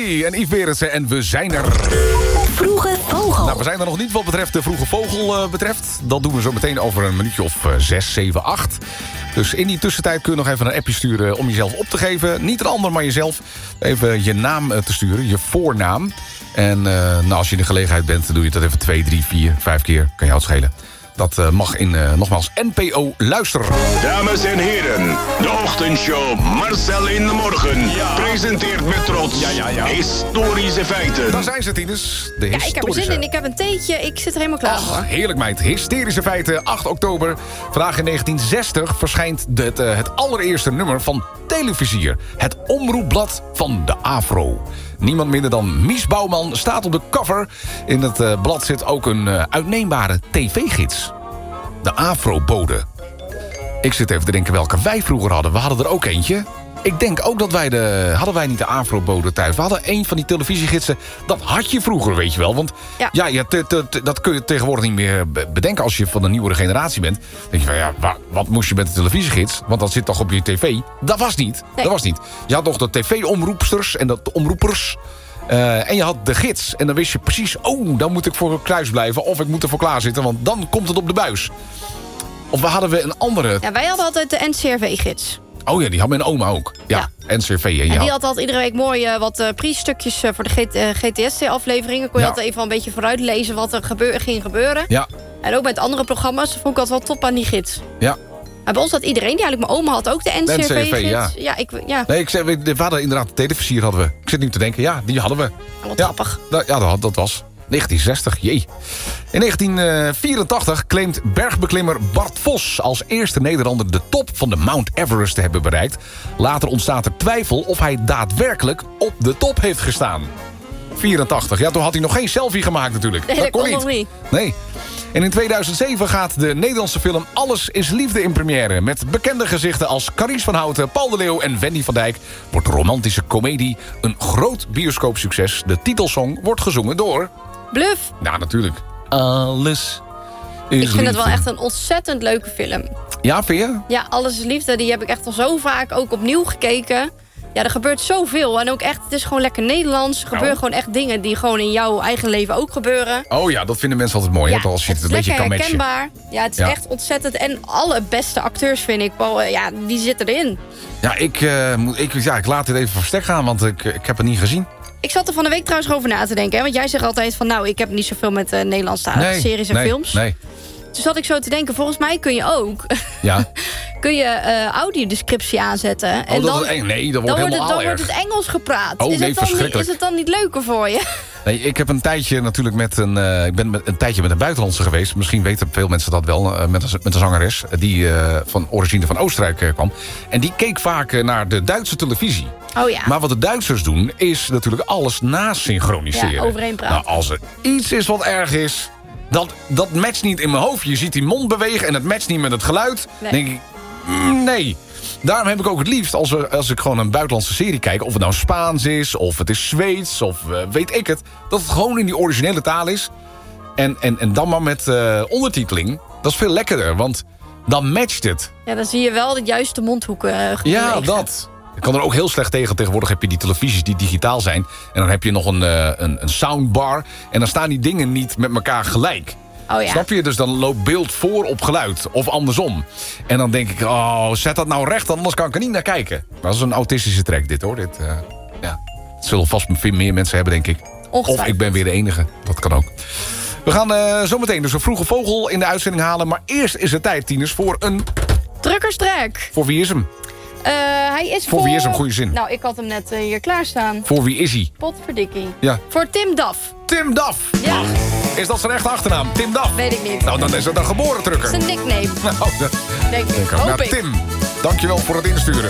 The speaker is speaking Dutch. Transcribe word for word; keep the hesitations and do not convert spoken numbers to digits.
Lee en Yves Berendsen en we zijn er. Vroege Vogel. Nou, we zijn er nog niet wat betreft de Vroege Vogel uh, betreft. Dat doen we zo meteen over een minuutje of uh, zes, zeven, acht. Dus in die tussentijd kun je nog even een appje sturen om jezelf op te geven. Niet een ander, maar jezelf. Even je naam uh, te sturen, je voornaam. En uh, nou, als je in de gelegenheid bent, doe je dat even twee, drie, vier, vijf keer. Kan je het schelen. Dat uh, mag in, uh, nogmaals, N P O Luister. Dames en heren, de ochtendshow Marcel in de Morgen ja. presenteert met trots ja, ja, ja. historische feiten. Daar zijn ze, Tines. De ja, ik heb er zin in. Ik heb een theetje. Ik zit er helemaal klaar voor. Heerlijk, meid. Hysterische feiten. acht oktober. Vandaag in negentien zestig verschijnt het, uh, het allereerste nummer van Televisier. Het omroepblad van de AVRO. Niemand minder dan Mies Bouwman staat op de cover. In het uh, blad zit ook een uh, uitneembare tv-gids. De AVRO-bode. Ik zit even te denken welke wij vroeger hadden. We hadden er ook eentje. Ik denk ook dat wij de... Hadden wij niet de AVRO-bode thuis? We hadden een van die televisiegidsen. Dat had je vroeger, weet je wel. Want ja, ja, ja te, te, te, dat kun je tegenwoordig niet meer bedenken als je van de nieuwere generatie bent. Dan denk je van, ja, wat, wat moest je met de televisiegids? Want dat zit toch op je tv? Dat was niet. Nee. Dat was niet. Je had nog de tv-omroepsters en de omroepers. Uh, en je had de gids. En dan wist je precies, oh, dan moet ik voor kluis blijven. Of ik moet er voor klaar zitten, want dan komt het op de buis. Of we hadden we een andere... Ja, wij hadden altijd de N C R V-gids. Oh ja, die had mijn oma ook. Ja, ja. N C R V. En, en die had... had altijd iedere week mooi uh, wat uh, priesstukjes uh, voor de G T S-afleveringen. Kon je ja. altijd even een beetje vooruit lezen wat er gebeur, ging gebeuren. Ja. En ook met andere programma's vond ik altijd wel top aan die gids. Ja. Maar bij ons had iedereen, die eigenlijk mijn oma had ook de N C R V-gids. Ja. Ja, ik, ja. Nee, ik zei, we hadden inderdaad de televisier hadden we. Ik zit nu te denken, ja, die hadden we. Oh, wat ja. grappig. Ja, dat, dat was negentien zestig, jee. In negentien vierentachtig claimt bergbeklimmer Bart Vos als eerste Nederlander de top van de Mount Everest te hebben bereikt. Later ontstaat er twijfel of hij daadwerkelijk op de top heeft gestaan. vierentachtig, ja, toen had hij nog geen selfie gemaakt natuurlijk. Nee, dat, dat kon niet. nog niet. Nee. En in tweeduizend zeven gaat de Nederlandse film Alles is Liefde in première. Met bekende gezichten als Carice van Houten, Paul de Leeuw en Wendy van Dijk wordt de romantische komedie een groot bioscoopsucces. De titelsong wordt gezongen door... Bluff. Nou, natuurlijk. Alles is Ik vind liefde. het wel echt een ontzettend leuke film. Ja, vind je? Ja, Alles is Liefde. Die heb ik echt al zo vaak ook opnieuw gekeken. Ja, er gebeurt zoveel. En ook echt, het is gewoon lekker Nederlands. Er gebeuren oh. gewoon echt dingen die gewoon in jouw eigen leven ook gebeuren. Oh ja, dat vinden mensen altijd mooi. Ja, hè? Als je het, het een beetje kan matchen. herkenbaar. Ja, het is ja. echt ontzettend. En alle beste acteurs, vind ik, ja, die zitten erin. Ja, ik, uh, moet, ik, ja, ik laat dit even verstek gaan, want ik, ik heb het niet gezien. Ik zat er van de week trouwens over na te denken. Hè? Want jij zegt altijd van, nou, ik heb niet zoveel met uh, Nederlandstalige nee, series en nee, films. Nee. Toen zat ik zo te denken, volgens mij kun je ook... Ja. kun je uh, audiodescriptie aanzetten. Oh, en dat dan, is, nee, dat wordt dan helemaal wordt het, Dan erg. wordt het Engels gepraat. Oh, is, nee, het dan verschrikkelijk. niet, is het dan niet leuker voor je? Nee, ik heb een tijdje natuurlijk met een... Uh, ik ben met, een tijdje met een buitenlandse geweest. Misschien weten veel mensen dat wel. Uh, met, een, met een zangeres die uh, van origine van Oostenrijk uh, kwam. En die keek vaak uh, naar de Duitse televisie. Oh ja. Maar wat de Duitsers doen, is natuurlijk alles nasynchroniseren. Ja, overheen praten. Nou, als er iets is wat erg is... Dat, dat matcht niet in mijn hoofd. Je ziet die mond bewegen en het matcht niet met het geluid. Nee. denk ik, mm, nee. Daarom heb ik ook het liefst, als, we, als ik gewoon een buitenlandse serie kijk... of het nou Spaans is, of het is Zweeds, of uh, weet ik het... dat het gewoon in die originele taal is. En, en, en dan maar met uh, ondertiteling. Dat is veel lekkerder, want dan matcht het. Ja, dan zie je wel de juiste mondhoeken uh, Ja, bewegen. Dat... Ik kan er ook heel slecht tegen. Tegenwoordig heb je die televisies die digitaal zijn. En dan heb je nog een, uh, een, een soundbar. En dan staan die dingen niet met elkaar gelijk. Oh ja. Snap je? Dus dan loopt beeld voor op geluid. Of andersom. En dan denk ik, oh, zet dat nou recht. Anders kan ik er niet naar kijken. Maar dat is een autistische track dit hoor. Dit, uh, ja. Het zullen vast veel meer mensen hebben, denk ik. Of ik ben weer de enige. Dat kan ook. We gaan uh, zometeen dus een vroege vogel in de uitzending halen. Maar eerst is het tijd, Tieners, voor een... Drukkerstrek. Voor wie is hem? Uh, hij is voor, voor wie is hem, goede zin? Nou, ik had hem net uh, hier klaarstaan. Voor wie is hij? Potverdikkie. Ja. Voor Tim Daf. Tim Daf. Ja. Is dat zijn echte achternaam? Tim Daf? Weet ik niet. Nou, dan is het een geboren trucker. Dat is een nickname. Nou, dat denk ik. denk ik. Hoop Nou, ik. Tim, dankjewel voor het insturen.